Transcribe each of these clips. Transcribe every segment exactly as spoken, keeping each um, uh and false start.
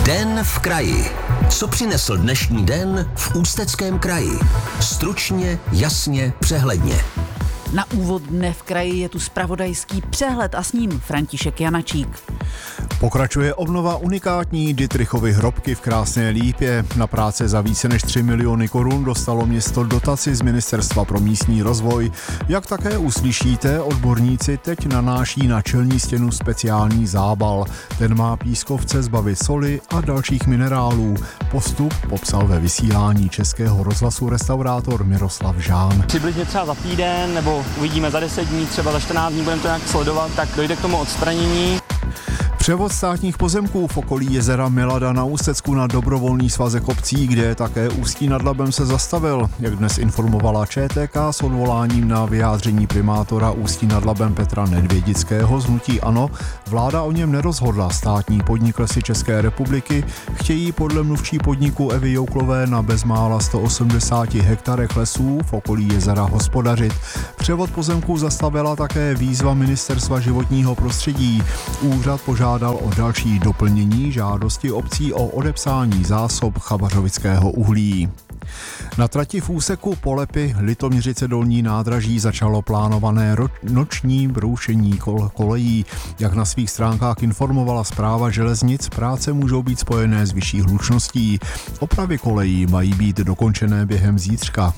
Den v kraji. Co přinesl dnešní den v Ústeckém kraji? Stručně, jasně, přehledně. Na úvod Dne v kraji je tu zpravodajský přehled a s ním František Janačík. Pokračuje obnova unikátní Dittrichovy hrobky v Krásné Lípě. Na práce za více než tři miliony korun dostalo město dotaci z Ministerstva pro místní rozvoj. Jak také uslyšíte, odborníci teď nanáší na čelní stěnu speciální zábal. Ten má pískovce zbavit soli a dalších minerálů. Postup popsal ve vysílání Českého rozhlasu restaurátor Miroslav Žán. Přibližně třeba za týden nebo uvidíme za deset dní, třeba za čtrnáct dní budeme to nějak sledovat, tak dojde k tomu odstranění. Převod státních pozemků v okolí jezera Milada na Ústecku na dobrovolný svazek obcí, kde také Ústí nad Labem se zastavil. Jak dnes informovala ČTK s odvoláním na vyjádření primátora Ústí nad Labem Petra Nedvědického z hnutí ANO, vláda o něm nerozhodla. Státní podnik Lesy České republiky chtějí podle mluvčí podniku Evy Jouklové na bezmála sto osmdesát hektarech lesů v okolí jezera hospodařit. Převod pozemků zastavila také výzva Ministerstva životního prostředí. Úřad požádal o další doplnění žádosti obcí o odepsání zásob chabařovického uhlí. Na trati v úseku Polepy Litoměřice Dolní nádraží začalo plánované ro- noční broušení kol- kolejí. Jak na svých stránkách informovala Správa železnic, práce můžou být spojené s vyšší hlučností. Opravy kolejí mají být dokončené během zítřka.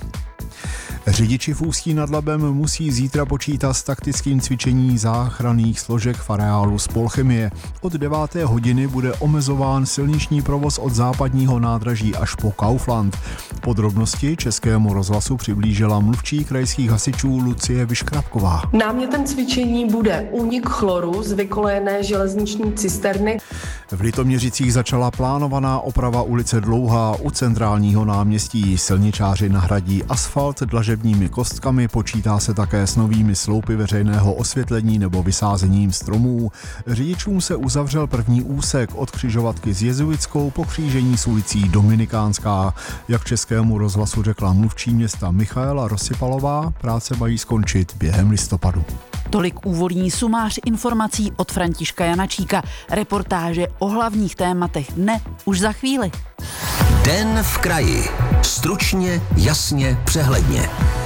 Řidiči v Ústí nad Labem musí zítra počítat s taktickým cvičením záchranných složek v areálu Spolchemie. Od deváté hodiny bude omezován silniční provoz od západního nádraží až po Kaufland. Podrobnosti Českému rozhlasu přiblížila mluvčí krajských hasičů Lucie Vyškrapková. Námětem cvičení bude únik chloru z vykolejené železniční cisterny. V Litoměřicích začala plánovaná oprava ulice Dlouhá u centrálního náměstí. Silničáři nahradí asfalt dlažebními kostkami, počítá se také s novými sloupy veřejného osvětlení nebo vysázením stromů. Řidičům se uzavřel první úsek od křižovatky s Jezuitskou po křížení s ulicí Dominikánská. Jak Českému rozhlasu řekla mluvčí města Michaela Rozsypalová, práce mají skončit během listopadu. Tolik úvodní sumář informací od Františka Janačíka. Reportáže o hlavních tématech dne už za chvíli. Den v kraji. Stručně, jasně, přehledně.